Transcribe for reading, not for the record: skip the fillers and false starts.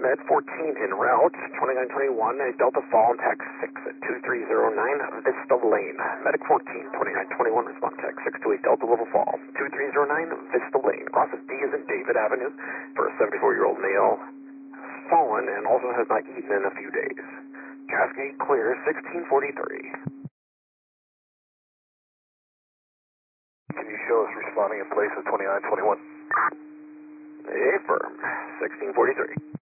Med 14 en route, 2921, Delta Fall, tax 6 at 2309, Vista Lane. Medic 14, 2921, respond tax 628, Delta Level Fall, 2309, Vista Lane. Crosses D as in David Avenue for a 74-year-old male, fallen and also has not eaten in a few days. Cascade clear, 1643. Can you show us responding in place of 2921? Affirm, 1643.